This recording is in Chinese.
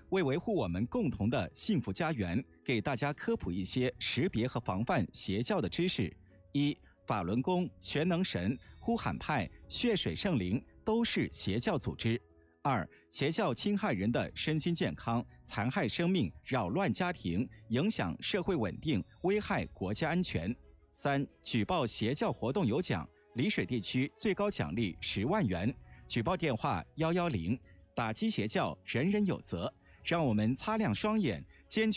为维护我们共同的幸福家园，给大家科普一些识别和防范邪教的知识。一、法轮功、全能神、呼喊派、血水圣灵都是邪教组织。二、邪教侵害人的身心健康，残害生命，扰乱家庭，影响社会稳定，危害国家安全。三、举报邪教活动有奖，丽水地区最高奖励10万元。举报电话110，打击邪教人人有责。让我们擦亮双眼，坚决